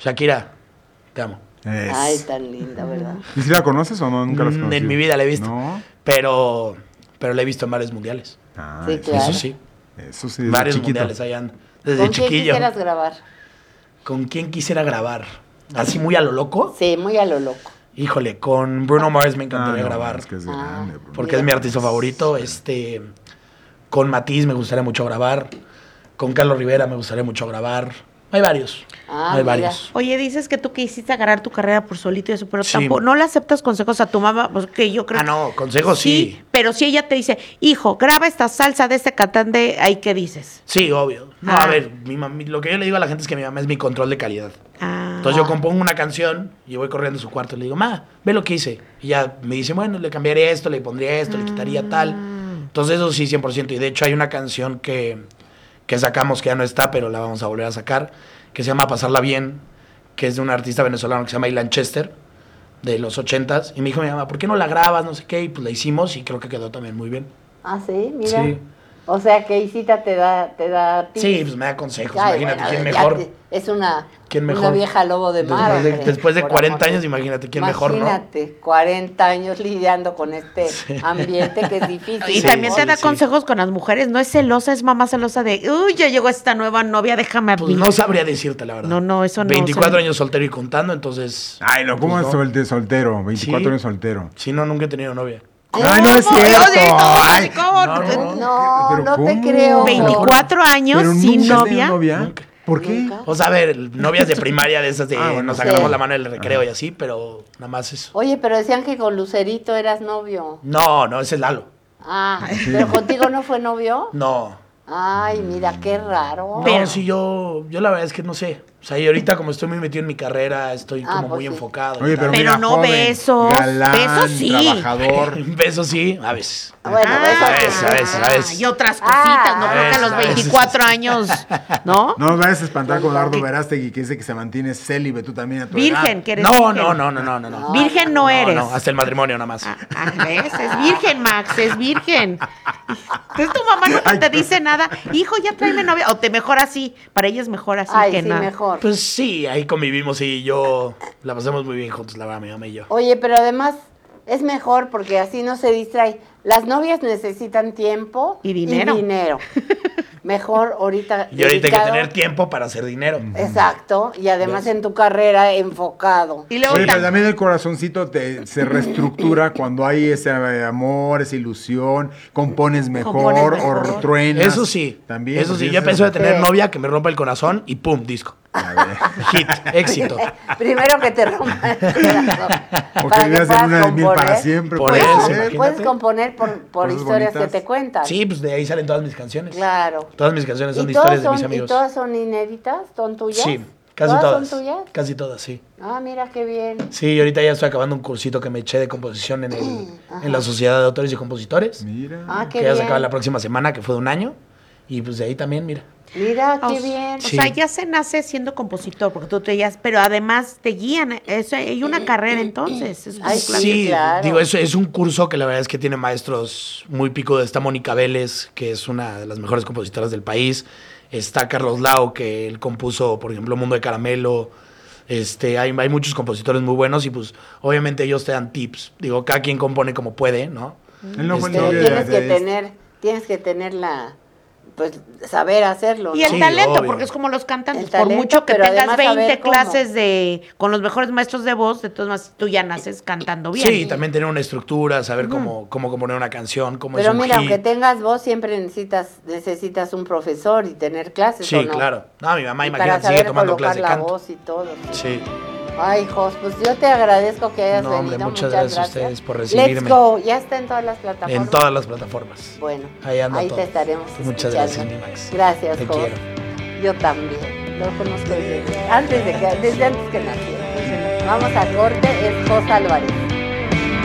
Shakira, te amo. Ay, tan linda, ¿verdad? ¿Y si la conoces o no? Nunca la has conocido. En mi vida la he visto. ¿No? Pero la he visto en varios mundiales. Sí, claro. Eso sí. Eso sí, desde Varios chiquito. mundiales ahí ando. Desde ¿Con quién chiquillo. quisieras grabar? ¿Con quién quisiera grabar? ¿Así muy a lo loco? Sí, muy a lo loco. Híjole, con Bruno Mars me encantaría grabar. Es que es grande, bro. Porque es mi artista favorito. Con Matiz me gustaría mucho grabar. Con Carlos Rivera me gustaría mucho grabar. Hay varios. Hay mira. varios. Oye, dices que tú quisiste agarrar tu carrera por solito y eso, pero Sí. tampoco, ¿no le aceptas consejos a tu mamá? Porque yo creo No, consejos sí. Pero si ella te dice, hijo, graba esta salsa de este cantante, ¿ahí qué dices? Sí, obvio. No, a ver, lo que yo le digo a la gente es que mi mamá es mi control de calidad. Entonces yo compongo una canción y voy corriendo a su cuarto y le digo, ma, ve lo que hice. Y ya me dice, bueno, le cambiaría esto, le pondría esto, le quitaría tal. Entonces eso sí, 100%. Y de hecho hay una canción que sacamos que ya no está, pero la vamos a volver a sacar, que se llama Pasarla Bien, que es de un artista venezolano que se llama Ilan Chester, de los 80s. Y me dijo mi mamá, ¿por qué no la grabas? No sé qué. Y pues la hicimos y creo que quedó también muy bien. Ah, sí, mira. Sí. O sea que Isita te da tips. Sí, pues me da consejos. Ay, Imagínate, bueno, ¿quién ya mejor? es una mejor? vieja lobo de mar. Después de 40 años, imagínate, ¿quién mejor, no? Imagínate, 40 años lidiando con este ambiente que es difícil. Y Sí, también te da sí. consejos con las mujeres, no es celosa, es mamá celosa de, uy, ya llegó esta nueva novia, déjame a Pues mí. no sabría decirte, la verdad. No, eso no. 24 años soltero y contando, entonces... Ay, no, ¿cómo pues es soltero? 24 Sí. años soltero. Sí, no, nunca he tenido novia. Ay, no es ¿Cómo? cierto. Ay, ¿Cómo? No, ¿Pero No te cómo? creo. 24 años ¿Pero sin nunca has tenido novia. novia? ¿Por qué? Nunca. O sea, a ver, novias de primaria de esas de bueno, nos sí. agarramos la mano en el recreo y así, pero nada más eso. Oye, pero decían que con Lucerito eras novio. No, ese es Lalo. Ah, ¿pero contigo no fue novio? No. Ay, mira, qué raro. No, sí, yo la verdad es que no sé. O sea, y ahorita como estoy muy metido en mi carrera, estoy como pues muy sí. enfocado. y Oye, tal. pero Pero mira, no joven, besos. galán, Besos sí. trabajador. Besos sí, a veces. Bueno, eso a veces. Y otras cositas, no creo que a los a veces. 24 años, ¿no? No nos vayas a espantar con Eduardo Verástegui, que dice que se mantiene célibe, tú también a tu Virgen, edad. que eres No. virgen. Virgen no eres. No, hasta el matrimonio nada más. ¿Ves? Es virgen, Max, es virgen. Entonces tu mamá nunca te dice nada. Hijo, ya tráeme novia. O te mejor así. Para ella es mejor así Ay, que sí, nada. mejor. Pues sí, ahí convivimos y yo la pasamos muy bien juntos, la verdad, mi mamá y yo. Oye, pero además es mejor porque así no se distrae. Las novias necesitan tiempo Y dinero. Mejor ahorita. Y ahorita hay que dedicado. tener tiempo para hacer dinero. Exacto. Y además en tu carrera enfocado. Y luego Oye, pero también el corazoncito se reestructura cuando hay ese amor, esa ilusión, compones mejor, mejor. o truenas. Eso sí, También. eso sí. porque Yo ese- pienso de tener Sí. novia que me rompa el corazón y pum, disco. A ver. Hit, éxito. Primero que te rompan el corazón. O Para que que vivas en puedas una de mil para componer. siempre. Por puede eso, ser. imagínate. Puedes componer por Cosas historias bonitas. que te cuentan. Sí, pues de ahí salen todas mis canciones. Claro. Todas mis canciones son ¿Y de todas historias de mis son- amigos. ¿Y todas son inéditas? ¿Son tuyas? Sí, casi ¿Todas todas. son tuyas? Casi todas, sí. Ah, mira qué bien. Sí, y ahorita ya estoy acabando un cursito que me eché de composición en la Sociedad de Autores y Compositores. Mira. Ah, qué Que ya se bien. acaba la próxima semana, que fue de un año. Y pues de ahí también, mira. Mira, O qué s- bien. O Sí. sea, ya se nace siendo compositor, porque tú te guías, pero además te guían. Hay una carrera entonces. Es Ay, como Sí, claro. digo, es un curso que la verdad es que tiene maestros muy pico. Está Mónica Vélez, que es una de las mejores compositoras del país. Está Carlos Lao, que él compuso, por ejemplo, Mundo de Caramelo. Hay muchos compositores muy buenos y pues obviamente ellos te dan tips. Digo, cada quien compone como puede, ¿no? Él no fue Este, novio Tienes que tener la, pues, saber hacerlo, Y el Sí, talento, obvio. porque es como los cantantes. El Por talento, mucho que pero tengas además 20 saber cómo. clases con los mejores maestros de voz, de todas maneras tú ya naces cantando bien. Sí, también tener una estructura, saber cómo componer una canción, cómo Pero es un mira, hit. aunque tengas voz, siempre necesitas un profesor y tener clases, Sí, ¿o no? claro. No, mi mamá, Y para imagínate, sigue saber tomando colocar clases de la canto. voz y todo. Sí. Ay, Jos, pues yo te agradezco que hayas No, venido. hombre, muchas gracias a ustedes por Let's recibirme. Go, ya está en todas las plataformas. En todas las plataformas. Bueno, Ahí anda ahí todo. te estaremos Muchas escuchando. gracias, mi Max. Gracias, Te Jos. quiero. Yo también. Lo conozco desde antes que naciera. Vamos a corte, es Jos Álvarez.